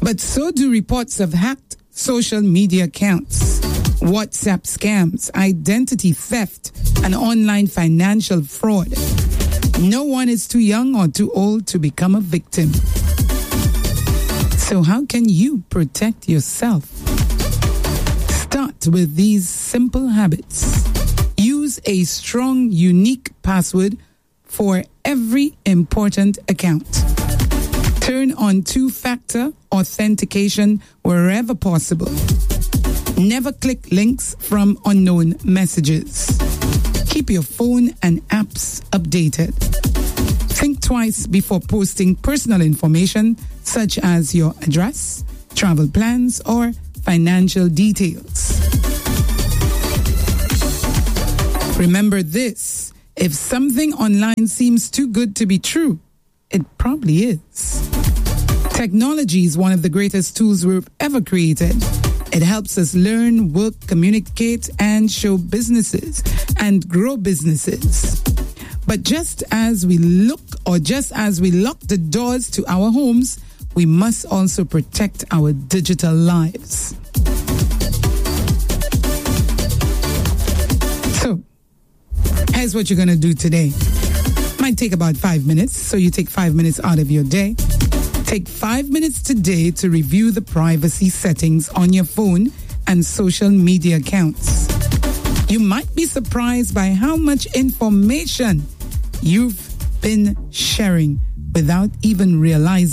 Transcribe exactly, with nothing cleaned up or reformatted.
But so do reports of hacked social media accounts, WhatsApp scams, identity theft, and online financial fraud. No one is too young or too old to become a victim. So how can you protect yourself? Start with these simple habits. Use a strong, unique password for every important account. Turn on two-factor authentication wherever possible. Never click links from unknown messages. Keep your phone and apps updated. Think twice before posting personal information such as your address, travel plans, or financial details. Remember this, if something online seems too good to be true, it probably is. Technology is one of the greatest tools we've ever created. It helps us learn, work, communicate, and show businesses and grow businesses. But just as we look or just as we lock the doors to our homes, we must also protect our digital lives. So, here's what you're going to do today. Might take about five minutes, so you take five minutes out of your day. Take five minutes today to review the privacy settings on your phone and social media accounts. You might be surprised by how much information you've been sharing without even realizing